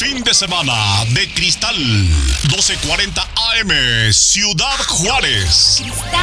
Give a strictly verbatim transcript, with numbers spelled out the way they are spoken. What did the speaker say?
fin de semana de Cristal doce cuarenta A M, Ciudad Juárez. Cristal